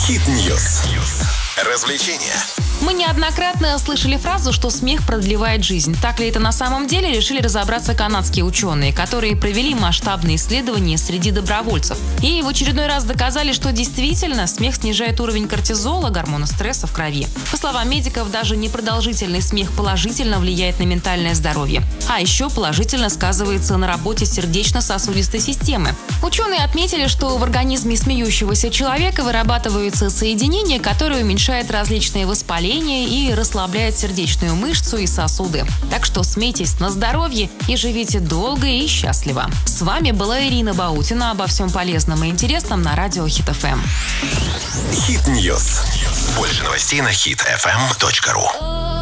Хит-ньюс. Развлечения. Мы неоднократно слышали фразу, что смех продлевает жизнь. Так ли это на самом деле, решили разобраться канадские ученые, которые провели масштабные исследования среди добровольцев. И в очередной раз доказали, что действительно смех снижает уровень кортизола, гормона стресса в крови. По словам медиков, даже непродолжительный смех положительно влияет на ментальное здоровье. А еще положительно сказывается на работе сердечно-сосудистой системы. Ученые отметили, что в организме смеющегося человека вырабатываются соединения, которые уменьшают различные воспаления и расслабляет сердечную мышцу и сосуды. Так что смейтесь на здоровье и живите долго и счастливо. С вами была Ирина Баутина. Обо всем полезном и интересном на радио Хит-ФМ. Хит-ньюс. Больше новостей на hitfm.ru.